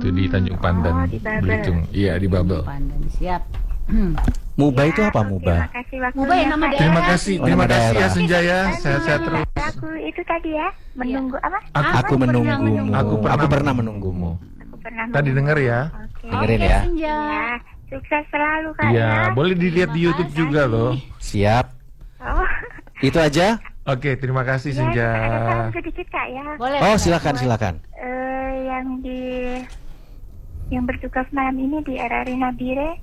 itu di Tanjung Pandan, di Babel. Belitung. Iya, di Babel. Pandan, siap. Muba Ya, itu apa oke, Muba? Makasih waktunya, Muba ya nama Pak. daerah. Terima kasih, Oh, terima nama kasih ya daerah. Senja ya. Sehat-sehat terus. Aku itu tadi ya, menunggu apa? Aku menunggumu. Aku Aku pernah menunggumu. Aku pernah Tadi menunggu. denger ya. Oke. Dengerin Oke, ya. Senja. Ya, sukses selalu Kak Iya, ya. boleh dilihat di Terima YouTube kasih. juga loh. Siap. Oh, Itu aja? Oke, terima kasih ya, Senja. ada salam sedikit Kak ya. Boleh. Oh, boleh. silakan. Yang bertugas malam ini di RRI Nabire,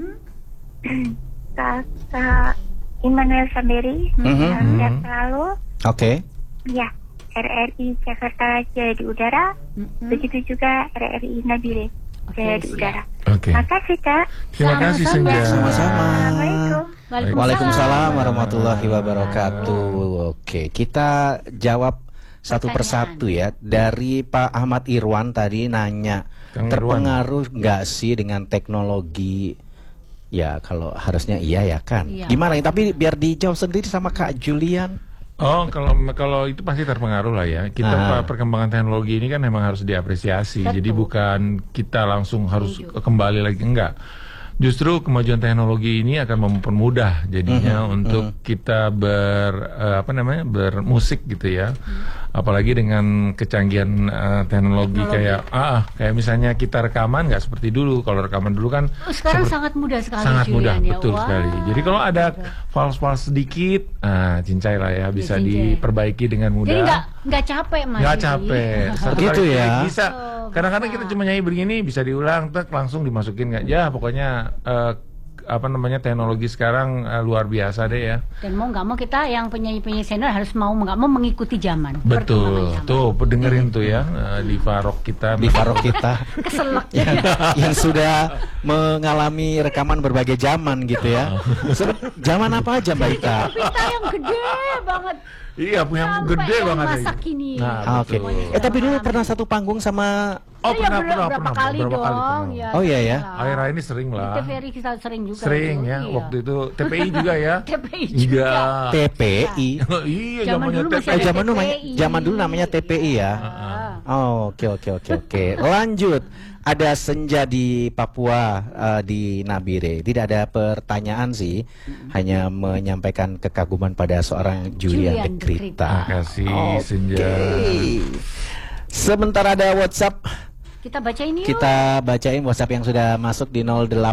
Kak Immanuel Samberi, sehat selalu. Oke. Ya, RRI Jakarta Jaya di Udara, begitu juga RRI Nabire Jaya di siap. Udara. Oke. Makasih Kak. Terima kasih Sama-sama. Senja. Sama-sama. Assalamualaikum. Waalaikumsalam warahmatullahi wabarakatuh. Oke, kita jawab satu persatu ya. Dari Pak Ahmad Irwan tadi nanya, Kang Irwan. terpengaruh nggak sih dengan teknologi? Ya kalau harusnya iya ya kan. Iya. Gimana? Tapi biar dijawab sendiri sama Kak Julian. Oh, kalau itu pasti terpengaruh lah ya. Kita perkembangan teknologi ini kan memang harus diapresiasi. Betul. Jadi bukan kita langsung harus kembali lagi, enggak. Justru kemajuan teknologi ini akan mempermudah jadinya untuk kita bermusik gitu ya. Apalagi dengan kecanggihan teknologi kayak misalnya kita rekaman nggak seperti dulu. Kalau rekaman dulu kan Sekarang sangat mudah sekali. sangat mudah, Julian, ya. betul Wah, sekali. Jadi kalau ada mudah. fals-fals sedikit, cincai lah ya, bisa cincai. diperbaiki dengan mudah. Jadi nggak capek Mas. Nggak Yudi. capek. Satu Gitu kali ya. bisa. Kadang-kadang kita cuma nyanyi begini, bisa diulang, langsung dimasukin nggak? Ya pokoknya teknologi sekarang luar biasa deh ya. Dan mau nggak mau kita yang penyanyi-penyanyi senior harus mau nggak mau mengikuti zaman. Betul. perkembangan zaman. Tuh dengerin tuh ya di Farok kita. Di Farok kita Keselak. yang sudah mengalami rekaman berbagai zaman gitu ya. Zaman apa aja Mbak Ika? Kita yang gede banget. Iya, punya Sampai gede yang banget. masa kini. Nah, Oke. betul. Tapi dulu pernah satu panggung sama. Oh, Ya, pernah, berapa kali beberapa kali dong. pernah. Ya, Oh, iya ya. Akhir-akhir ini sering Di lah. TVRI kita sering juga. Sering itu. ya, Iya. waktu itu TPI juga ya. TPI Iya. juga. TPI. Iya, Zaman zamannya dulu masih TPI. ada Zaman dulu namanya TPI ya. Oh, oke. Lanjut. Ada Senja di Papua di Nabire. Tidak ada pertanyaan sih, hanya menyampaikan kekaguman pada seorang Julian Julian Dekrita. Terima kasih Senja. Sebentar ada WhatsApp. Kita baca ini yuk. Kita bacain WhatsApp yang sudah masuk di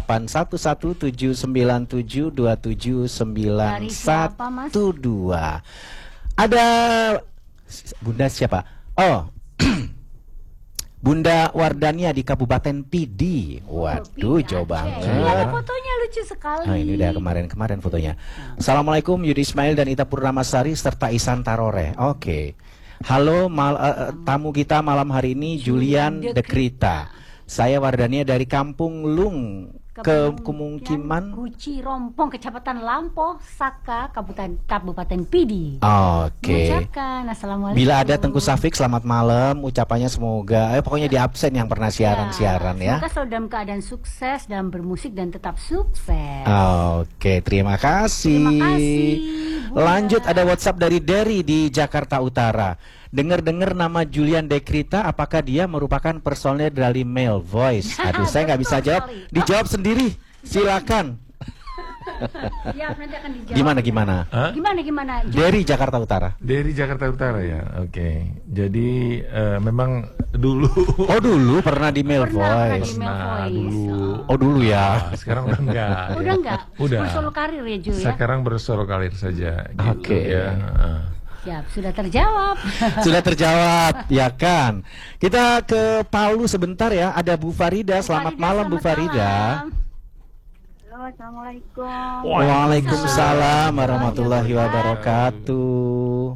081179279112. Ada Bunda siapa? Oh. Bunda Wardania di Kabupaten Pidi. Waduh, jauh banget. Ada fotonya lucu sekali. Nah, ini udah kemarin fotonya. Assalamualaikum Yudi Ismail dan Ita Purnamasari serta Isan Tarore. Oke. Halo tamu kita malam hari ini Julian Dekrita. Saya Wardania dari Kampung Lung, Kemungkiman. Guci Rompong, Kecamatan Lampo, Saka, Kabupaten Pidi. Oke. Mengucapkan Assalamualaikum. Bila ada Tengku Safik, selamat malam. Ucapannya semoga, pokoknya di absen yang pernah siaran-siaran ya. Semoga selalu dalam keadaan sukses dalam bermusik dan tetap sukses. Oke, terima kasih. Terima kasih, Bunda. Lanjut ada WhatsApp dari Derry di Jakarta Utara. Dengar-dengar nama Julian Dekrita, apakah dia merupakan personel dari Male Voice? Aduh, saya nggak bisa Betul jawab. sekali. Dijawab sendiri. Silakan. Ya, nanti akan dijawab. Gimana? Hah? Gimana? Dari Jakarta Utara. Dari Jakarta Utara ya. Oke. Jadi memang dulu. Oh dulu pernah di Male Pernah Voice. di Male Nah, Voice. dulu. Oh dulu ya. Sekarang udah enggak. Udah enggak? Udah. Bersolo karir ya, Ju ya? Sekarang bersolo karir saja gitu Oke. ya. Siap, sudah terjawab. Sudah terjawab, ya kan? Kita ke Palu sebentar ya. Ada Bu Farida. Selamat malam Bu Farida. Halo, assalamualaikum. Waalaikumsalam warahmatullahi wabarakatuh.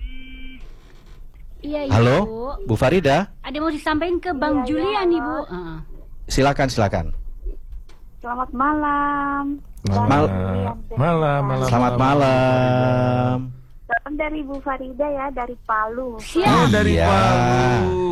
Iya, Ibu. Halo, Bu Farida. Ada mau disampaikan ke Bang Julian, Ibu. Silakan. Selamat malam. Malam. Selamat malam. Salam dari Bu Farida ya, dari Palu. Oh, dari Iya. Palu.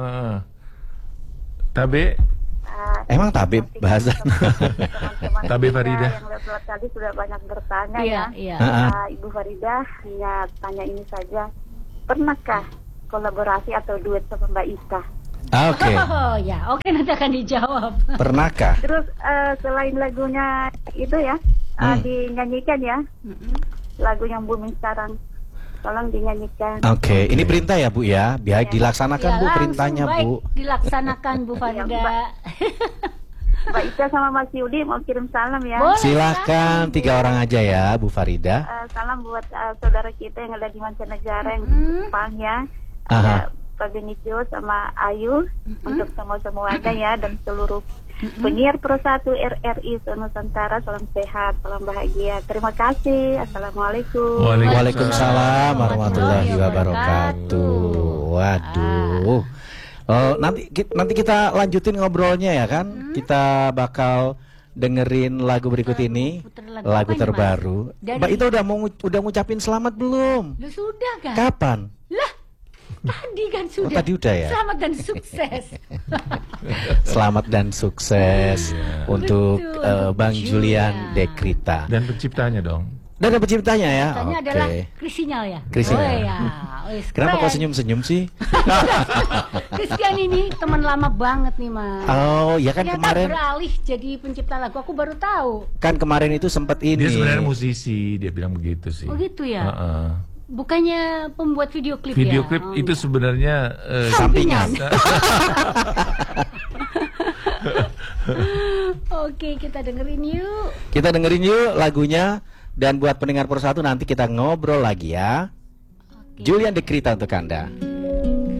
Tabe. Emang tabib bahasa? Teman-teman Tabe kita Farida. Yang lewat tadi sudah banyak bertanya Iya, ya. iya. Ibu Farida hanya tanya ini saja. Pernahkah kolaborasi atau duet sama Mbak Ita? Oke. Oh ya, oke nanti akan dijawab. Pernahkah? Terus selain lagunya itu ya, dinyanyikan ya, lagu yang booming sekarang. Tolong dinyanyikan. Oke, ini perintah ya Bu ya. Biar dilaksanakan Ya, Bu langsung perintahnya baik Bu. dilaksanakan Bu Farida. Mbak Ika sama Mas Yudi mau kirim salam ya. Boleh. Silahkan 3 orang aja ya Bu Farida. Salam buat saudara kita yang ada di mancanegara yang di Jepang ya. Aha. Ada Pak Benicio sama Ayu untuk semua-semuanya ya, dan seluruh penyiar Pro 1 RRI Nusantara, salam sehat, salam bahagia. Terima kasih. Assalamualaikum. Waalaikumsalam warahmatullahi wabarakatuh. Waduh. Nanti kita lanjutin ngobrolnya ya kan. Kita bakal dengerin lagu berikut ini, Puter lagu apa ini, terbaru. Mas? Mbak Ita udah ngucapin selamat belum? Lu sudah kan? Kapan? Lah, tadi kan sudah. tadi udah ya? Selamat dan sukses. Selamat dan sukses untuk Betul, Bang Julian Julian. Dekrita. Dan penciptanya dong. Dan ada penciptanya ya. Katanya Oke. adalah Krisinyal ya. Krisinyal. Oh ya. Wis, Kenapa kok keren. senyum-senyum sih? Christian ini teman lama banget nih Mas. Oh, ya kan Ternyata kemarin beralih jadi pencipta lagu. Aku baru tahu. itu sempat ini. Dia sebenarnya musisi, dia bilang begitu sih. Oh gitu ya. Heeh. Bukannya pembuat video klip Video ya? klip Oh, itu sebenarnya Sampingan. Oke, kita dengerin yuk. Kita dengerin yuk lagunya. Dan buat pendengar Pro 1 nanti kita ngobrol lagi ya. Julian Dekrita untuk Anda.